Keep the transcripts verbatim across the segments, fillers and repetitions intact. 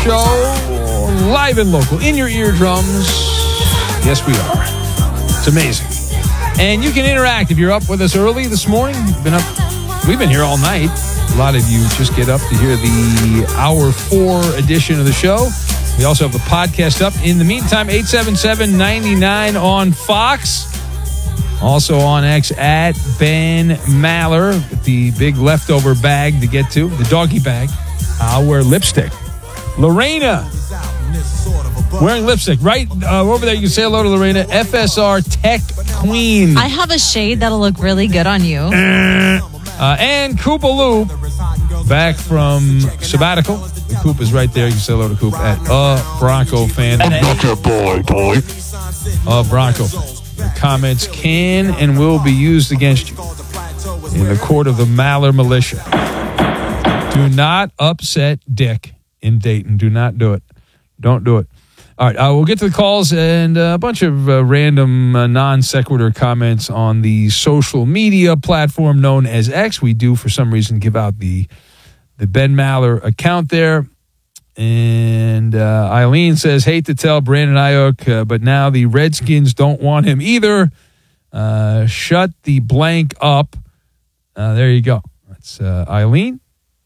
show, live and local, in your eardrums. Yes, we are. It's amazing. And you can interact if you're up with us early this morning. You've been up, we've been here all night. A lot of you just get up to hear the hour four edition of the show. We also have the podcast up. In the meantime, eight seven seven, nine nine on Fox. Also on X at Ben Maller with the big leftover bag to get to, the doggy bag. I'll wear lipstick. Lorena wearing lipstick. Right uh, over there, you can say hello to Lorena. F S R Tech Queen. I have a shade that'll look really good on you. Uh, and Koopa Loop back from sabbatical. The Coop is right there. You can say hello to Coop at uh, Bronco fan. I'm not your boy, boy. Uh, Bronco. Your comments can and will be used against you in the court of the Maller Militia. Do not upset Dick in Dayton. Do not do it. Don't do it. All right, uh, we'll get to the calls and uh, a bunch of uh, random uh, non-sequitur comments on the social media platform known as X. We do, for some reason, give out the the Ben Maller account there. And uh, Eileen says, hate to tell Brandon Ayuk, uh, but now the Redskins don't want him either. Uh, shut the blank up. Uh, there you go. That's uh, Eileen.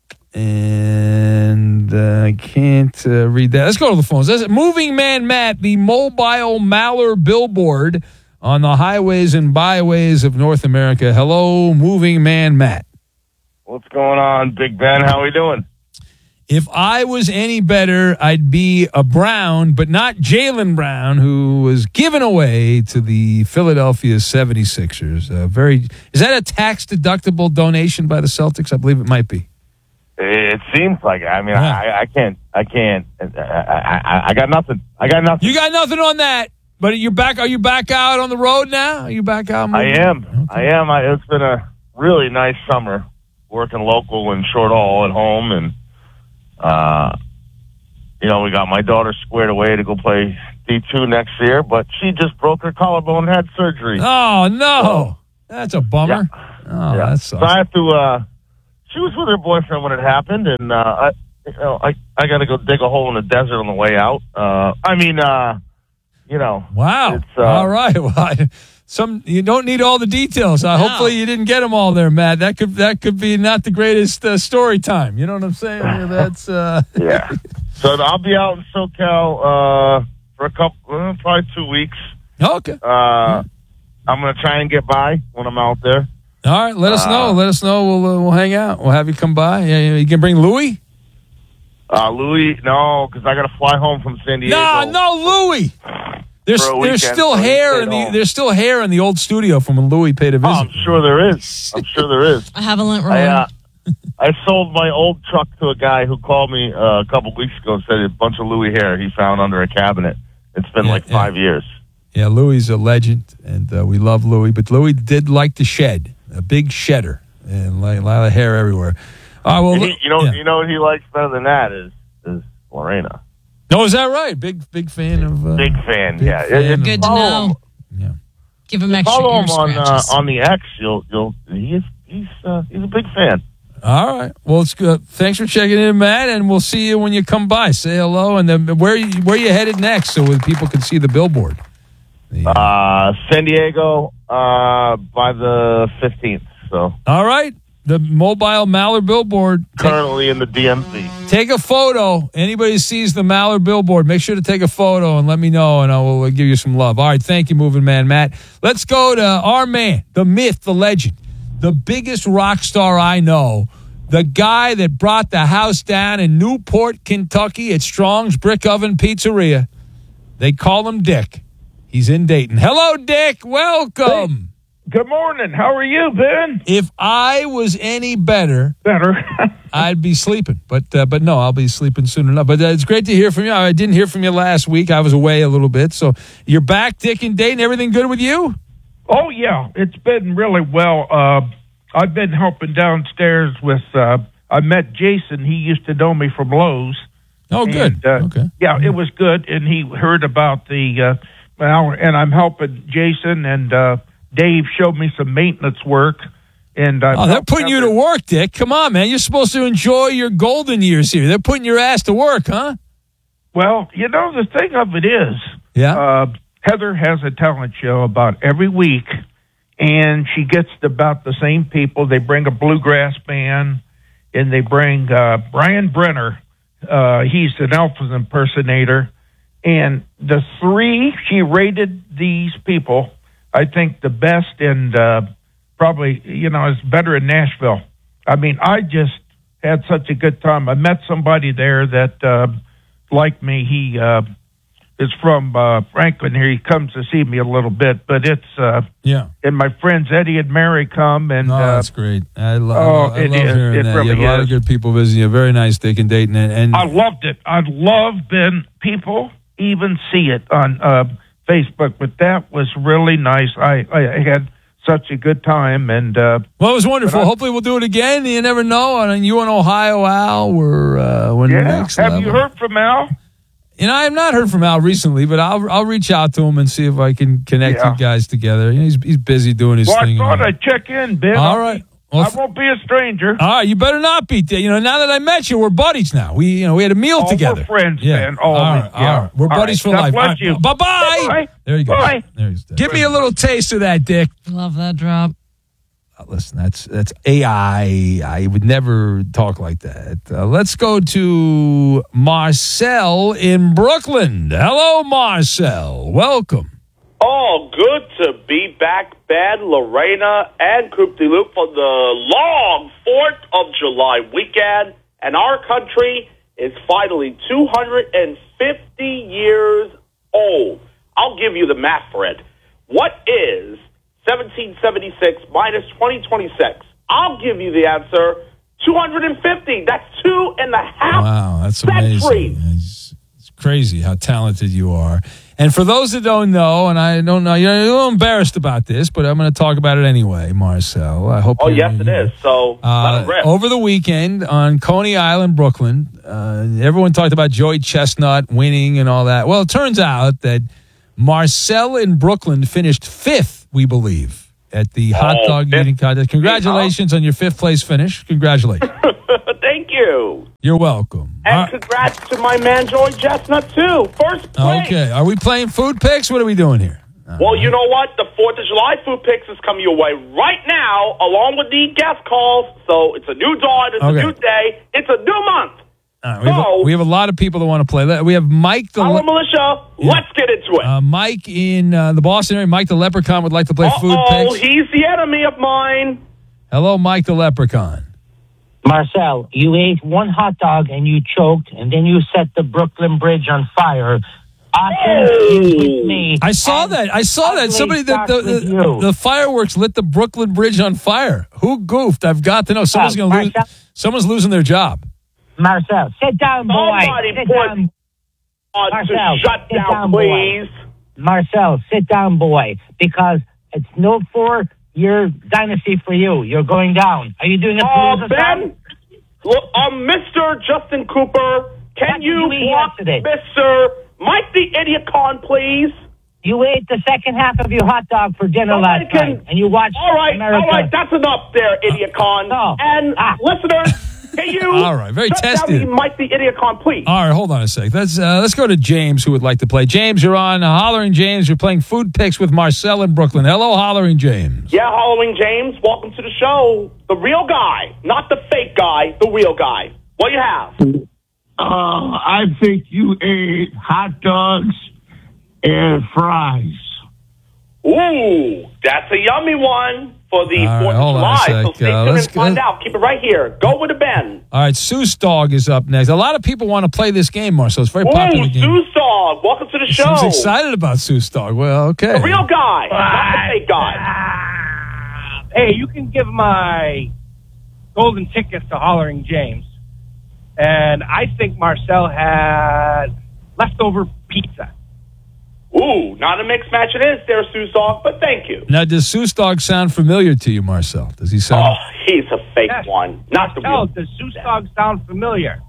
And uh, I can't uh, read that. Let's go to the phones. That's it. Moving Man Matt, the mobile Maller billboard on the highways and byways of North America. Hello, Moving Man Matt. What's going on, Big Ben? How we doing? If I was any better, I'd be a Brown, but not Jaylen Brown, who was given away to the Philadelphia seventy-sixers. Uh, very is that a tax-deductible donation by the Celtics? I believe it might be. It seems like it. I mean, Yeah. I, I can't. I can't. I, I, I got nothing. I got nothing. You got nothing on that, but you're back. Are you back out on the road now? Are you back out? I am. Okay. I am. I, it's been a really nice summer working local and short haul at home, and uh, you know, we got my daughter squared away to go play D two next year, but she just broke her collarbone and had surgery. Oh no, so, that's a bummer. Yeah. Oh, yeah. that sucks. So I have to. Uh, she was with her boyfriend when it happened, and uh, I, you know, I I got to go dig a hole in the desert on the way out. Uh, I mean, uh, you know. Wow. It's, uh, all right. Well, I, some you don't need all the details. Uh, No. Hopefully, you didn't get them all there, Matt. That could that could be not the greatest uh, story time. You know what I'm saying? Yeah, that's uh... yeah. So I'll be out in SoCal uh, for a couple, uh, probably two weeks. Okay. Uh, I'm gonna try and get by when I'm out there. All right. Let us know. Uh, Let us know. We'll uh, we'll hang out. We'll have you come by. Yeah, you can bring Louie. Uh, Louis, no, because I got to fly home from San Diego. No, no, Louie. There's For a there's weekend, still so he hair stayed in the home. there's still hair in the old studio from when Louie paid a Oh, visit. I'm sure there is. I'm sure there is. I have a lint roller. I, uh, I sold my old truck to a guy who called me uh, a couple weeks ago and said a bunch of Louis hair he found under a cabinet. It's been Yeah, like yeah. five years. Yeah, Louie's a legend, and uh, we love Louie. But Louie did like to shed, a big shedder, and like, a lot of hair everywhere. All right, well, And he, you know, yeah. you know what he likes better than that is is Lorena. No, is that right? Big, big fan of. Uh, Big fan, big yeah. fan It- of- Good to follow know. him. Yeah. Give him extra Follow ear him on uh, scratches. on the X. You'll you'll he's he's uh, he's a big fan. All right. Well, it's good. Thanks for checking in, Matt, and we'll see you when you come by. Say hello, and then where you, where you headed next, so that people can see the billboard. The- Uh, San Diego uh, by the fifteenth. So All right. The mobile Maller billboard. Take, currently in the D M V. take a photo. Anybody sees the Maller billboard, make sure to take a photo and let me know, and I will give you some love. All right. Thank you, Moving Man Matt. Let's go to our man, the myth, the legend, the biggest rock star I know, the guy that brought the house down in Newport, Kentucky at Strong's Brick Oven Pizzeria. They call him Dick. He's in Dayton. Hello, Dick. Welcome. Good morning. How are you, Ben? If I was any better, Better. I'd be sleeping. But uh, but no, I'll be sleeping soon enough. But uh, it's great to hear from you. I didn't hear from you last week. I was away a little bit. So you're back, Dick and Dayton. Everything good with you? Oh, yeah. It's been really well. Uh, I've been helping downstairs with, uh, I met Jason. He used to know me from Lowe's. Oh, good. And, uh, okay. Yeah, it was good. And he heard about the, uh, well, and I'm helping Jason, and uh, Dave showed me some maintenance work. And I'm Oh, they're helping putting you to other- work, Dick. Come on, man. You're supposed to enjoy your golden years here. They're putting your ass to work, huh? Well, you know, the thing of it is, Yeah. uh, Heather has a talent show about every week, and she gets about the same people. They bring a bluegrass band, and they bring uh, Brian Brenner. Uh, he's an Elvis impersonator. And the three, she rated these people, I think, the best, and uh, probably, you know, is better in Nashville. I mean, I just had such a good time. I met somebody there that uh, liked me. He uh, is from uh, Franklin here. He comes to see me a little bit, but it's uh, Yeah. and my friends Eddie and Mary come, and No, uh, that's great. I, lo- oh, I it love is. hearing It that. really you have a lot is. of good people visiting you. Very nice, Dick and Dayton. And, and I loved it. I love when people even see it on uh, Facebook, but that was really nice. I, I had such a good time, and uh, well, it was wonderful. I- Hopefully, we'll do it again. You never know. I mean, you in Ohio, Al, we're uh, when yeah. next Have level. you heard from Al? You know, I have not heard from Al recently, but I'll I'll reach out to him and see if I can connect Yeah. you guys together. You know, he's he's busy doing his Well, I thing. thought I'd check in, Ben. All I'll right. be- Well, I f- won't be a stranger. All right, you better not be. You know, now that I met you, we're buddies now. We, you know, we had a meal Oh, together. we're friends, yeah. Ben. Oh, all right, yeah. all right. We're All buddies right. for God life. bless you. Bye bye. Bye. There you go. Bye. There he's Give me a little taste of that, Dick. Love that drop. Uh, Listen, that's that's A I. I would never talk like that. Uh, let's go to Marcel in Brooklyn. Hello, Marcel. Welcome. Oh, good to be back, Ben, Lorena, and Coupe de Loop for the long fourth of July weekend. And our country is finally two hundred fifty years old. I'll give you the math for it. What is seventeen seventy-six minus twenty twenty-six? I'll give you the answer, two hundred fifty. That's two and a half Wow, that's centuries. amazing. It's, it's crazy how talented you are. And for those that don't know, and I don't know, you're a little embarrassed about this, but I'm going to talk about it anyway, Marcel. I hope. Oh, you- yes, it you- is. So, let Uh, it rip. over the weekend on Coney Island, Brooklyn, uh, everyone talked about Joey Chestnut winning and all that. Well, it turns out that Marcel in Brooklyn finished fifth, we believe, at the hot Oh, dog fifth. eating contest. Congratulations on your fifth place finish. Congratulations. Thank you. You're welcome. And All right. congrats to my man, Joey Chestnut, too. First place. Okay. Are we playing food picks? What are we doing here? Well, you know what? The fourth of July food picks is coming your way right now, along with the guest calls. So it's a new dawn. It's Okay. a new day. It's a new month. All right, we, have a, So- we have a lot of people that want to play. Let- We have Mike the Our Le- militia, let's get into it. uh, Mike in uh, the Boston area. Mike the Leprechaun would like to play food Uh-oh, picks. he's the enemy of mine. Hello, Mike the Leprechaun. Marcel, you ate one hot dog and you choked, and then you set the Brooklyn Bridge on fire. Austin is with me. I saw and that. I saw that. ugly Somebody that starts the, with the, you. the fireworks lit the Brooklyn Bridge on fire. Who goofed? I've got to know. Someone's Uh, going to lose. Marcel- Someone's losing their job. Marcel, sit down, boy. Somebody Sit put down. on Marcel, to shut sit down, down, boy. please. Marcel, sit down, boy, because it's no four-year dynasty for you. You're going down. Are you doing a Uh, Palooza Ben, song? look, um, Mister Justin Cooper, can What did you you eat block yesterday? Mister Mike the Idiot Con, please? You ate the second half of your hot dog for dinner Somebody last can- night, and you watched All right, America. all right, that's enough there, Idiot Con. no. And Ah. listeners, can you All right, very shut tested. down the Mike the Idiot Con, please? All right, hold on a sec. Let's uh, let's go to James, who would like to play. James, you're on uh, Hollering James. You're playing food picks with Marcel in Brooklyn. Hello, Hollering James. Yeah, Halloween James, welcome to the show. The real guy, not the fake guy, the real guy. What do you have? Uh, I think you ate hot dogs and fries. Ooh, that's a yummy one for the All right, fourth of hold on a July. sec. So stay Uh, tuned let's and find go- out. Keep it right here. Go with the Ben. All right, Seuss Dog is up next. A lot of people want to play this game, Marcel. It's a very popular Ooh, game. Zeus Dog, welcome to the show. Seems excited about Seuss Dog. Well, okay. The real guy, not the fake guy. Hey, you can give my golden tickets to Hollering James. And I think Marcel had leftover pizza. Ooh, not a mixed match it is there, Zeus Dog, but thank you. Now, does Seuss Dog sound familiar to you, Marcel? Does he sound? Oh, he's a fake Yes. one, not the Marcel, real. does Zeus Dog sound familiar?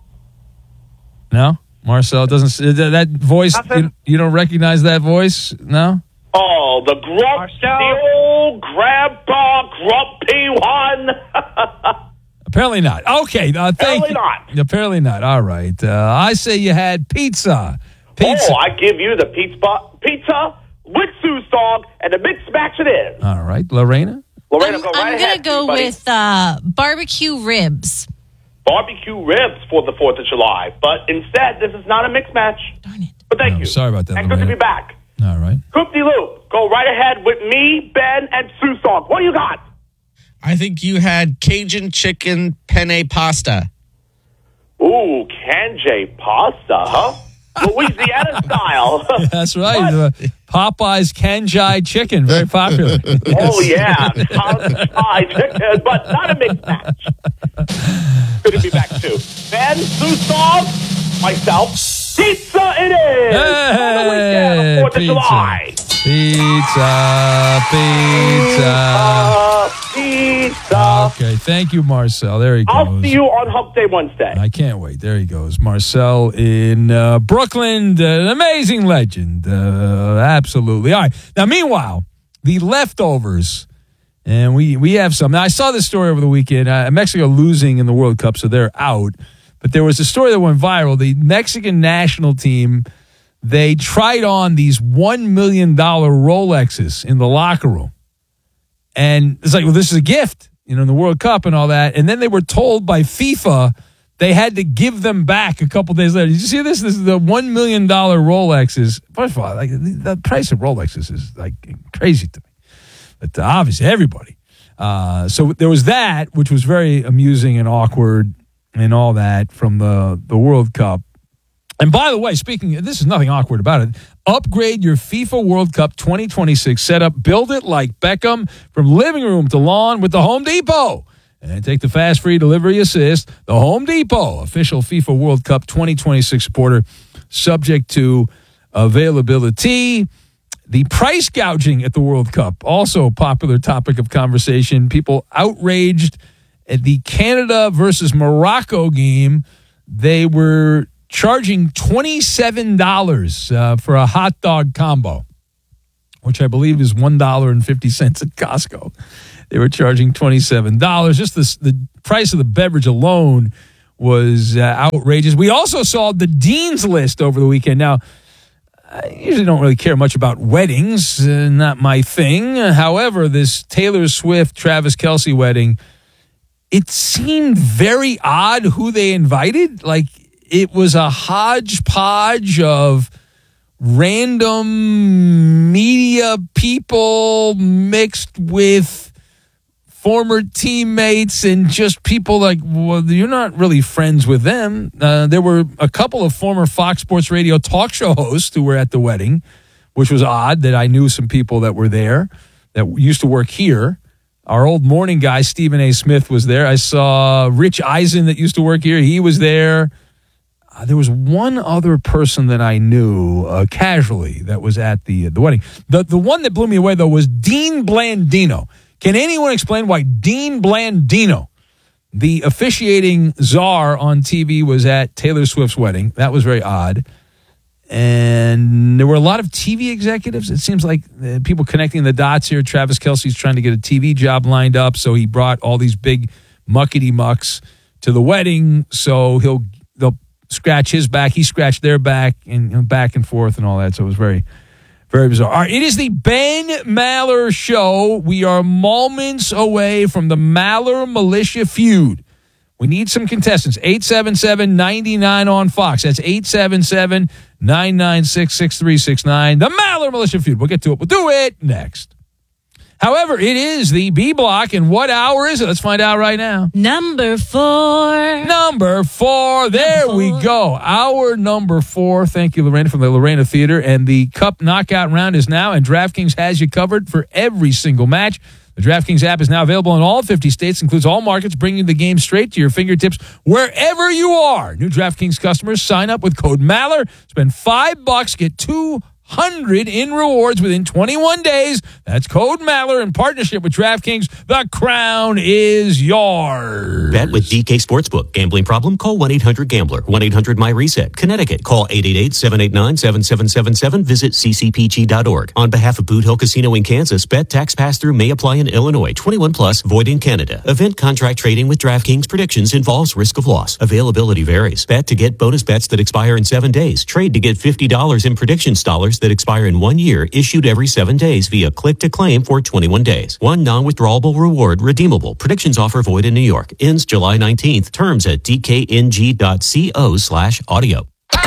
No, Marcel doesn't. That, that voice. Nothing. You, you don't recognize that voice? No. Oh, the grump, Marcel. the old grandpa grumpy one. Apparently not. Okay. Uh, thank Apparently you. not. Apparently not. All right. Uh, I say you had pizza. Pizza. Oh, I give you the pizza, pizza with Sue's dog, and the mixed match it is. All right. Lorena? Lorena, I'm, go I'm right gonna ahead. go buddy. with uh, barbecue ribs. Barbecue ribs for the fourth of July. But instead, this is not a mixed match. Darn it. But thank Oh, you. sorry about that, And good to Lorena. be back. All right. Coop-de-loop, go right ahead with me, Ben, and Sue's dog. What do you got? I think you had Cajun chicken penne pasta. Ooh, Kanjay pasta, huh? Louisiana style. That's right. Uh, Popeye's Kanjai chicken. Very popular. Oh, yeah. Kanjay chicken, but not a mixed match. Good to be back, too. Ben, Sue's dog, myself, pizza it is! For the weekend, fourth of July. Pizza. Pizza. Uh, pizza. Okay. Thank you, Marcel. There he goes. I'll see you on Hump Day Wednesday. I can't wait. There he goes. Marcel in uh, Brooklyn, uh, an amazing legend. Uh, absolutely. All right. Now, meanwhile, the leftovers, and we, we have some. Now, I saw this story over the weekend. Uh, Mexico losing in the World Cup, so they're out. But there was a story that went viral. The Mexican national team, they tried on these one million dollars Rolexes in the locker room. And it's like, well, this is a gift, you know, in the World Cup and all that. And then they were told by FIFA they had to give them back a couple days later. Did you see this? This is the one million dollars Rolexes. First of all, like, the price of Rolexes is like crazy to me. But uh, obviously, everybody. Uh, so there was that, which was very amusing and awkward and all that from the, the World Cup. And by the way, speaking, this is nothing awkward about it. Upgrade your FIFA World Cup twenty twenty-six setup. Build it like Beckham from living room to lawn with the Home Depot. And take the fast free delivery assist. The Home Depot, official FIFA World Cup twenty twenty-six supporter, subject to availability. The price gouging at the World Cup, also a popular topic of conversation. People outraged at the Canada versus Morocco game. They were charging twenty-seven dollars uh, for a hot dog combo, which I believe is one dollar and fifty cents at Costco. They were charging twenty-seven dollars. Just the, the price of the beverage alone was uh, outrageous. We also saw the Dean's List over the weekend. Now, I usually don't really care much about weddings, uh, not my thing. However, this Taylor Swift, Travis Kelce wedding, it seemed very odd who they invited. Like, it was a hodgepodge of random media people mixed with former teammates and just people like, well, you're not really friends with them. Uh, there were a couple of former Fox Sports Radio talk show hosts who were at the wedding, which was odd that I knew some people that were there that used to work here. Our old morning guy, Stephen A. Smith, was there. I saw Rich Eisen that used to work here. He was there. Uh, there was one other person that I knew uh, casually that was at the the wedding. The the one that blew me away, though, was Dean Blandino. Can anyone explain why Dean Blandino, the officiating czar on T V, was at Taylor Swift's wedding? That was very odd. And there were a lot of T V executives. It seems like uh, people connecting the dots here. Travis Kelce's trying to get a T V job lined up, so he brought all these big muckety mucks to the wedding. So he'll they'll scratch his back, he scratched their back, and you know, back and forth and all that. So it was very, very bizarre. All right, it is the Ben Maller Show. We are moments away from the Maller Militia feud. We need some contestants. eight seven seven, nine nine on Fox. That's eight seven seven, nine nine six, six three six nine. The Maller Militia feud. We'll get to it. We'll do it next. However, it is the B block, and what hour is it? Let's find out right now. Number four. Number four. There number four. We go. Hour number four. Thank you, Lorena, from the Lorena Theater. And the Cup knockout round is now, and DraftKings has you covered for every single match. The DraftKings app is now available in all fifty states, includes all markets, bringing the game straight to your fingertips wherever you are. New DraftKings customers sign up with code Maller. Spend five bucks, get two hundred in rewards within twenty-one days. That's code Maller in partnership with DraftKings. The crown is yours. Bet with D K Sportsbook. Gambling problem? Call one eight hundred gambler. one eight hundred my reset. Connecticut. Call eight eight eight, seven eight nine, seven seven seven seven. Visit c c p g dot org. On behalf of Boot Hill Casino in Kansas, bet tax pass-through may apply in Illinois. twenty-one plus, void in Canada. Event contract trading with DraftKings predictions involves risk of loss. Availability varies. Bet to get bonus bets that expire in seven days. Trade to get fifty dollars in predictions dollars that expire in one year, issued every seven days via click to claim for twenty-one days. One non-withdrawable reward redeemable. Predictions offer void in New York. Ends July nineteenth. Terms at d k n g dot co slash audio.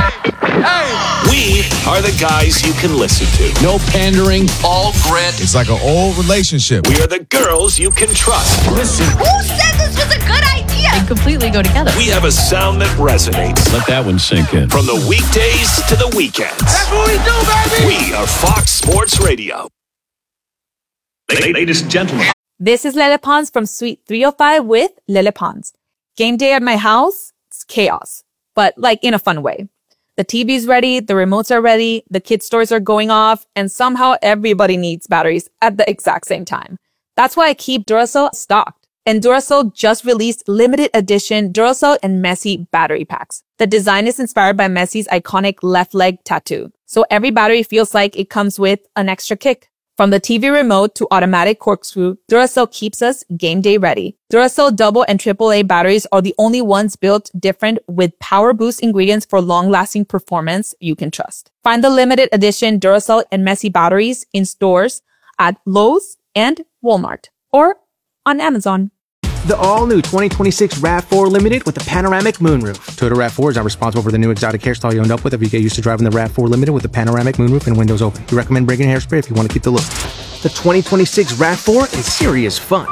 We are the guys you can listen to. No pandering. All grit. It's like an old relationship. We are the girls you can trust. Listen. Who said this was a good idea? They completely go together. We have a sound that resonates. Let that one sink in. From the weekdays to the weekends. That's what we do, baby. We are Fox Sports Radio. Ladies and gentlemen. This is Lele Pons from Suite three oh five with Lele Pons. Game day at my house, it's chaos, but like in a fun way. The T V's ready, the remotes are ready, the kids' toys are going off, and somehow everybody needs batteries at the exact same time. That's why I keep Duracell stocked. And Duracell just released limited edition Duracell and Messi battery packs. The design is inspired by Messi's iconic left leg tattoo. So every battery feels like it comes with an extra kick. From the T V remote to automatic corkscrew, Duracell keeps us game day ready. Duracell double and triple A batteries are the only ones built different with power boost ingredients for long-lasting performance you can trust. Find the limited edition Duracell and Messi batteries in stores at Lowe's and Walmart or on Amazon. The all-new twenty twenty-six RAV four Limited with a panoramic moonroof. Toyota RAV four is not responsible for the new exotic hairstyle you end up with if you get used to driving the RAV four Limited with a panoramic moonroof and windows open. We recommend bringing hairspray if you want to keep the look. The twenty twenty-six RAV four is serious fun.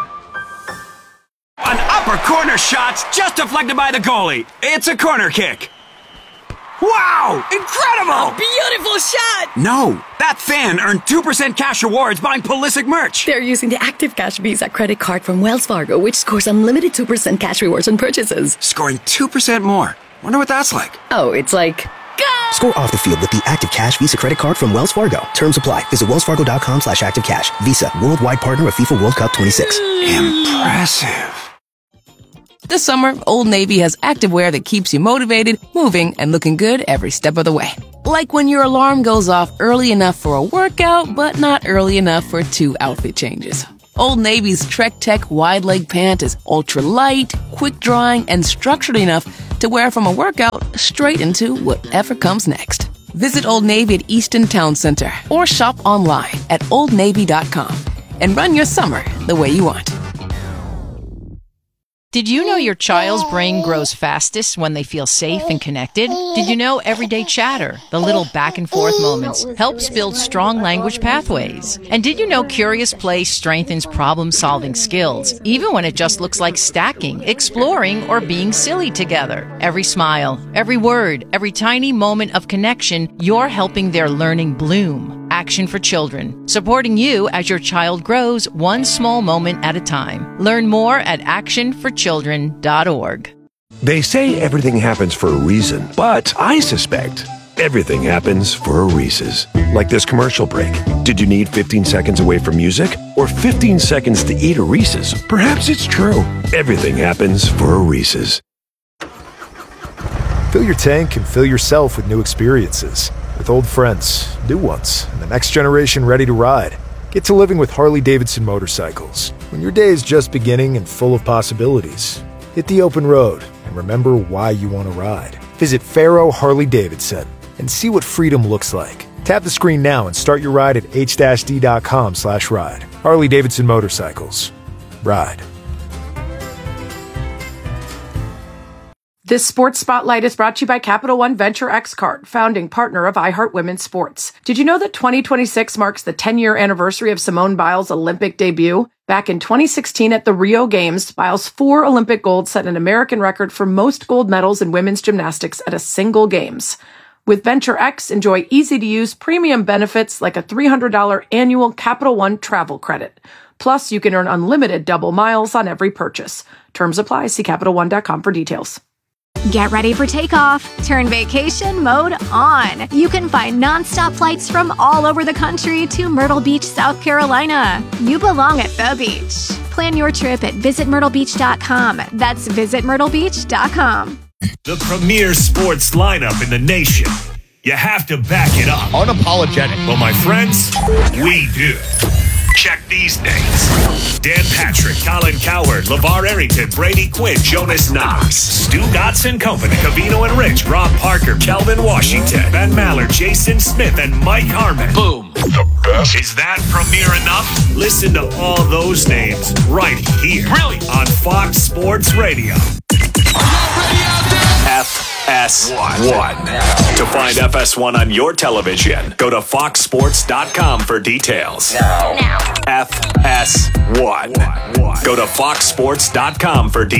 An upper corner shot's just deflected by the goalie. It's a corner kick. Wow! Incredible! Beautiful shot! No, that fan earned two percent cash rewards buying Pulisic merch. They're using the Active Cash Visa credit card from Wells Fargo, which scores unlimited two percent cash rewards on purchases. Scoring two percent more. Wonder what that's like. Oh, it's like... Go! Score off the field with the Active Cash Visa credit card from Wells Fargo. Terms apply. Visit wellsfargo.com slash activecash. Visa, worldwide partner of FIFA World Cup twenty-six. Impressive. This summer, Old Navy has activewear that keeps you motivated, moving, and looking good every step of the way. Like when your alarm goes off early enough for a workout, but not early enough for two outfit changes. Old Navy's Trek Tech wide leg pant is ultra light, quick drying, and structured enough to wear from a workout straight into whatever comes next. Visit Old Navy at Easton Town Center or shop online at old navy dot com and run your summer the way you want. Did you know your child's brain grows fastest when they feel safe and connected? Did you know everyday chatter, the little back and forth moments, helps build strong language pathways? And did you know curious play strengthens problem-solving skills, even when it just looks like stacking, exploring, or being silly together? Every smile, every word, every tiny moment of connection, you're helping their learning bloom. Action for Children, supporting you as your child grows one small moment at a time. Learn more at action for children dot org. They say everything happens for a reason, but I suspect everything happens for a Reese's. Like this commercial break. Did you need fifteen seconds away from music or fifteen seconds to eat a Reese's? Perhaps it's true. Everything happens for a Reese's. Fill your tank and fill yourself with new experiences. With old friends, new ones, and the next generation ready to ride. Get to living with Harley-Davidson motorcycles. When your day is just beginning and full of possibilities, hit the open road and remember why you want to ride. Visit Faro Harley-Davidson and see what freedom looks like. Tap the screen now and start your ride at h d dot com slash ride. Harley-Davidson Motorcycles. Ride. This Sports Spotlight is brought to you by Capital One Venture X Card, founding partner of iHeart Women's Sports. Did you know that twenty twenty-six marks the ten-year anniversary of Simone Biles' Olympic debut? Back in twenty sixteen at the Rio Games, Biles' four Olympic golds set an American record for most gold medals in women's gymnastics at a single Games. With Venture X, enjoy easy-to-use premium benefits like a three hundred dollars annual Capital One travel credit. Plus, you can earn unlimited double miles on every purchase. Terms apply. See Capital One dot com for details. Get ready for takeoff. Turn vacation mode on. You can find nonstop flights from all over the country to Myrtle Beach, South Carolina. You belong at the beach. Plan your trip at visit myrtle beach dot com. That's visit myrtle beach dot com. The premier sports lineup in the nation. You have to back it up. Unapologetic. Well, my friends, we do. Check these names. Dan Patrick, Colin Cowherd, LeVar Arrington, Brady Quinn, Jonas Knox, Stu Dotson Company, Cavino and Rich, Rob Parker, Kelvin Washington, Ben Maller, Jason Smith, and Mike Harmon. Boom. The best. Is that premier enough? Listen to all those names right here. Really? On Fox Sports Radio. F S one. To find F S one on your television, go to fox sports dot com for details. Now. F S one. Go to fox sports dot com for details.